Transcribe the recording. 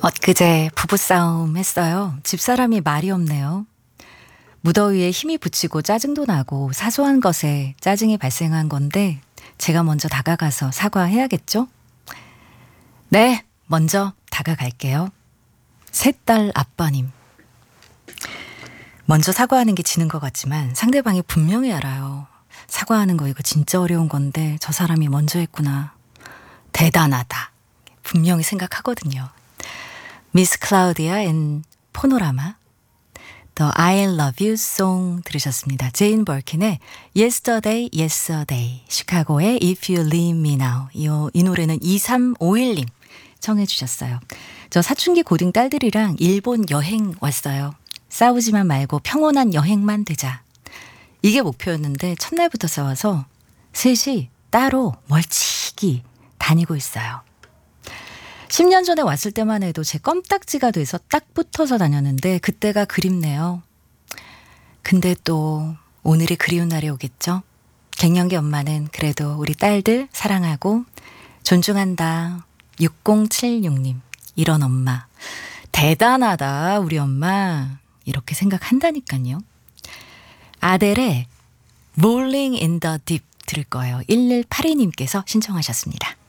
엊그제 부부싸움 했어요. 집사람이 말이 없네요. 무더위에 힘이 붙이고 짜증도 나고 사소한 것에 짜증이 발생한 건데 제가 먼저 다가가서 사과해야겠죠? 네, 먼저 다가갈게요. 셋 딸 아빠님. 먼저 사과하는 게 지는 것 같지만 상대방이 분명히 알아요. 사과하는 거 이거 진짜 어려운 건데 저 사람이 먼저 했구나. 대단하다. 분명히 생각하거든요. 미스 클라우디아 앤 포노라마 The I Love You Song 들으셨습니다. 제인 벌킨의 Yesterday, Yesterday, 시카고의 If You Leave Me Now. 이 노래는 2351님 청해 주셨어요. 저 사춘기 고딩 딸들이랑 일본 여행 왔어요. 싸우지만 말고 평온한 여행만 되자. 이게 목표였는데 첫날부터 싸워서 셋이 따로 멀찍이 다니고 있어요. 10년 전에 왔을 때만 해도 제 껌딱지가 돼서 딱 붙어서 다녔는데 그때가 그립네요. 근데 또 오늘이 그리운 날이 오겠죠? 갱년기 엄마는 그래도 우리 딸들 사랑하고 존중한다. 6076님 이런 엄마 대단하다 우리 엄마 이렇게 생각한다니까요. 아델의 Rolling in the Deep 들을 거예요. 1182님께서 신청하셨습니다.